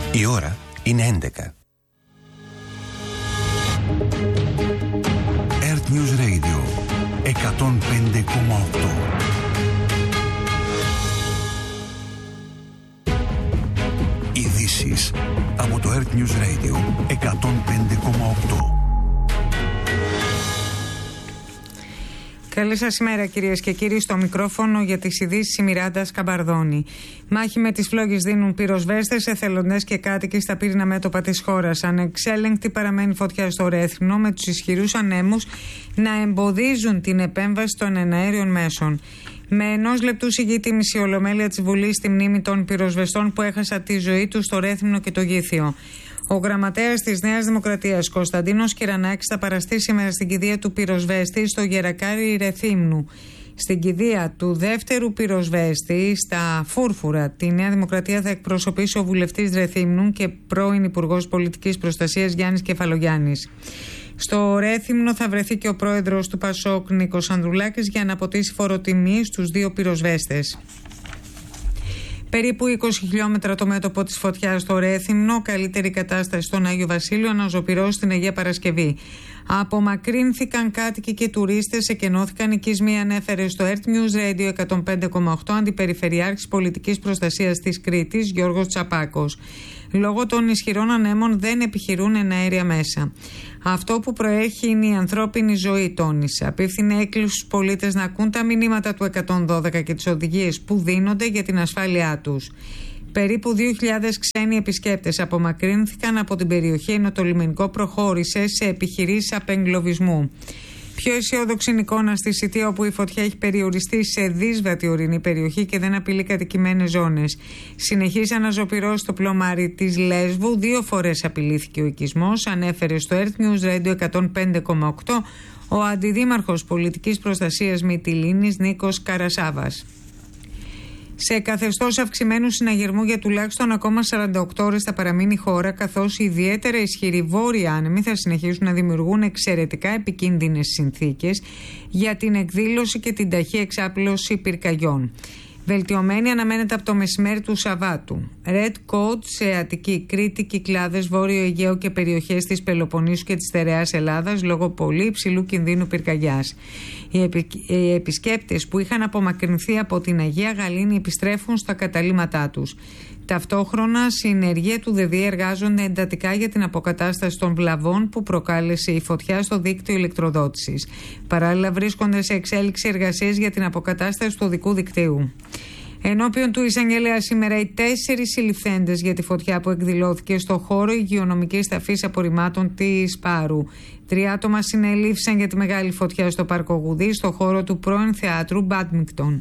Η ώρα είναι 11. Earth News Radio 105,8. Ειδήσεις από το Earth News Radio 105,8. Καλή σας ημέρα, κυρίες και κύριοι. Στο μικρόφωνο για τις ειδήσεις η Μιράντα Σκαμπαρδόνη. Μάχη με τις φλόγες δίνουν πυροσβέστες, εθελοντές και κάτοικοι στα πύρινα μέτωπα της χώρας. Ανεξέλεγκτη παραμένει φωτιά στο Ρέθυμνο, με τους ισχυρούς ανέμους να εμποδίζουν την επέμβαση των εναέριων μέσων. Με 1 λεπτού συγγύτη η μισή ολομέλεια της Βουλής στη μνήμη των πυροσβεστών που έχασαν τη ζωή τους στο Ρέθυμνο και το Γήθιο. Ο γραμματέας της Νέας Δημοκρατίας, Κωνσταντίνος Κυρανάκης, θα παραστεί σήμερα στην κηδεία του πυροσβέστη στο Γερακάρι Ρεθύμνου. Στην κηδεία του δεύτερου πυροσβέστη, στα Φούρφουρα, τη Νέα Δημοκρατία θα εκπροσωπήσει ο βουλευτής Ρεθύμνου και πρώην Υπουργός Πολιτικής Προστασίας Γιάννης Κεφαλογιάννης. Στο Ρέθυμνο θα βρεθεί και ο πρόεδρος του Πασόκ, Νίκος Ανδρουλάκης, για να αποτίσει φοροτιμή στους δύο πυροσβέστες. Περίπου 20 χιλιόμετρα το μέτωπο της φωτιάς στο Ρέθυμνο, καλύτερη κατάσταση στον Άγιο Βασίλειο, αναζωπυρός στην Αγία Παρασκευή. Απομακρύνθηκαν κάτοικοι και τουρίστες, εκενώθηκαν οικισμοί, ανέφερε στο Earth News Radio 105,8 Αντιπεριφερειάρχης Πολιτικής Προστασίας της Κρήτης, Γιώργος Τσαπάκος. Λόγω των ισχυρών ανέμων δεν επιχειρούν εναέρια μέσα. Αυτό που προέχει είναι η ανθρώπινη ζωή, τόνισε. Απίφθινε έκκληση στους πολίτες να ακούν τα μηνύματα του 112 και τις οδηγίες που δίνονται για την ασφάλειά τους. Περίπου 2.000 ξένοι επισκέπτες απομακρύνθηκαν από την περιοχή, ενώ το λιμενικό προχώρησε σε επιχειρήσεις απεγκλωβισμού. Πιο αισιόδοξη είναι εικόνα στη Σιτία, όπου η φωτιά έχει περιοριστεί σε δύσβατη ορεινή περιοχή και δεν απειλεί κατοικημένες ζώνες. Συνεχίζει αναζωπυρώσει στο πλωμάρι της Λέσβου. 2 φορές απειλήθηκε ο οικισμός, ανέφερε στο Earth News Radio 105,8 ο Αντιδήμαρχος Πολιτικής Προστασίας Μυτιλήνης, Νίκος Καρασάβας. Σε καθεστώς αυξημένου συναγερμού για τουλάχιστον ακόμα 48 ώρες θα παραμείνει η χώρα, καθώς οι ιδιαίτερα ισχυροί βόρειοι άνεμοι θα συνεχίσουν να δημιουργούν εξαιρετικά επικίνδυνες συνθήκες για την εκδήλωση και την ταχύ εξάπλωση πυρκαγιών. Βελτιωμένη αναμένεται από το μεσημέρι του Σαββάτου. Red Code σε Αττική, Κρήτη, Κυκλάδες, Βόρειο Αιγαίο και περιοχές της Πελοποννήσου και της Στερεάς Ελλάδας λόγω πολύ υψηλού κινδύνου πυρκαγιάς. Οι επισκέπτες που είχαν απομακρυνθεί από την Αγία Γαλήνη επιστρέφουν στα καταλύματά τους. Ταυτόχρονα, συνεργεία του ΔΕΔΗ εργάζονται εντατικά για την αποκατάσταση των βλαβών που προκάλεσε η φωτιά στο δίκτυο ηλεκτροδότησης. Παράλληλα, βρίσκονται σε εξέλιξη εργασίες για την αποκατάσταση του οδικού δικτύου. Ενώπιον του εισαγγελέα σήμερα, οι 4 συλληφθέντες για τη φωτιά που εκδηλώθηκε στο χώρο υγειονομικής ταφής απορριμμάτων της Πάρου. 3 άτομα συνελήφθησαν για τη μεγάλη φωτιά στο Πάρκο Γουδή, στο χώρο του πρώην θεάτρου Μπάντμικτον.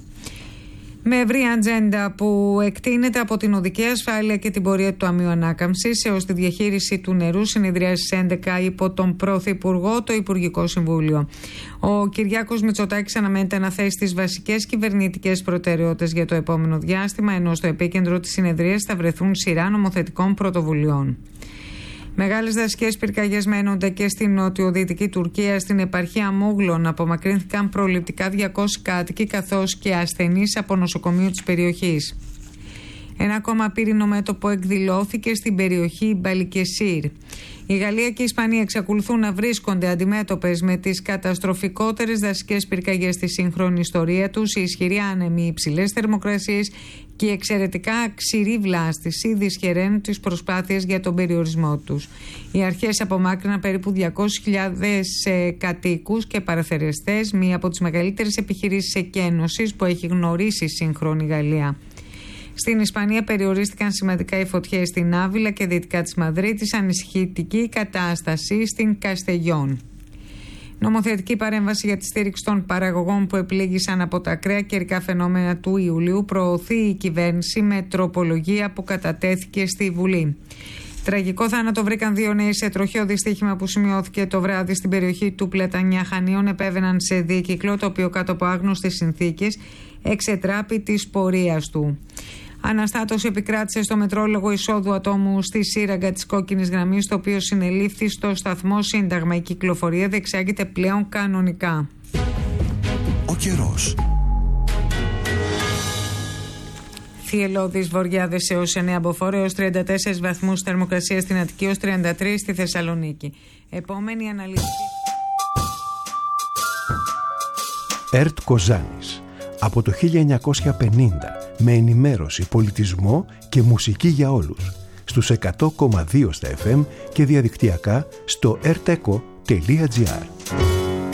Με ευρύ ατζέντα που εκτείνεται από την οδική ασφάλεια και την πορεία του Ταμείου Ανάκαμψης έως τη διαχείριση του νερού, συνεδριάζει στις 11 υπό τον Πρωθυπουργό το Υπουργικό Συμβούλιο. Ο Κυριάκος Μητσοτάκης αναμένεται να θέσει τις βασικές κυβερνητικές προτεραιότητες για το επόμενο διάστημα, ενώ στο επίκεντρο της συνεδρίας θα βρεθούν σειρά νομοθετικών πρωτοβουλειών. Μεγάλες δασικές πυρκαγιές μένονται και στην νοτιοδυτική Τουρκία. Στην επαρχία Μούγλων απομακρύνθηκαν προληπτικά 200 κάτοικοι, καθώς και ασθενείς από νοσοκομείο της περιοχής. Ένα ακόμα πύρινο μέτωπο εκδηλώθηκε στην περιοχή Μπαλικεσίρ. Η Γαλλία και η Ισπανία εξακολουθούν να βρίσκονται αντιμέτωπες με τις καταστροφικότερες δασικές πυρκαγιές στη σύγχρονη ιστορία τους. Οι ισχυροί άνεμοι, οι υψηλές θερμοκρασίες και η εξαιρετικά ξηρή βλάστηση δυσχεραίνουν τις προσπάθειες για τον περιορισμό τους. Οι αρχές απομάκρυναν περίπου 200.000 κατοίκους και παραθερεστές, μία από τις μεγαλύτερες επιχειρήσεις εκένωσης που έχει γνωρίσει η σύγχρονη Γαλλία. Στην Ισπανία περιορίστηκαν σημαντικά οι φωτιές στην Άβυλα και δυτικά της Μαδρίτης, ανησυχητική κατάσταση στην Καστεγιόν. Νομοθετική παρέμβαση για τη στήριξη των παραγωγών που επλήγησαν από τα ακραία καιρικά φαινόμενα του Ιουλίου προωθεί η κυβέρνηση με τροπολογία που κατατέθηκε στη Βουλή. Τραγικό θάνατο βρήκαν 2 νέοι σε τροχαίο δυστύχημα που σημειώθηκε το βράδυ στην περιοχή του Πλετανιά Χανίων. Επέβαιναν σε δίκυκλο, το οποίο κάτω από άγνωστες συνθήκες εξετράπη της πορείας του. Αναστάτωση επικράτησε στο μετρόλογο εισόδου ατόμου στη σύραγγα της κόκκινης γραμμής, το οποίο συνελήφθη στο σταθμό Σύνταγμα. Η κυκλοφορία διεξάγεται πλέον κανονικά. Ο καιρός. Θυελλώδης Βοριάδες έως 9 μποφόρ, έως 34 βαθμούς θερμοκρασία στην Αττική, έως 33 στη Θεσσαλονίκη. Επόμενη αναλυτική. ΕΡΤ Κοζάνης. Από το 1950 με ενημέρωση, πολιτισμό και μουσική για όλους. Στους 100,2 στα FM και διαδικτυακά στο rteco.gr.